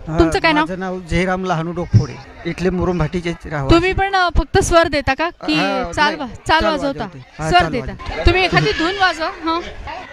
तुमचं काय नाव? माझं नाव जयराम लहानू डोकफोडे, इथले मुरुमभाटीचे राहू. तुम्ही पण फक्त स्वर देता का की हा, चाल नाही, चाल चाल वाजवता? वाजवते. हा, स्वर चाल देता वाजवते. तुम्ही एखादी धून वाजवा.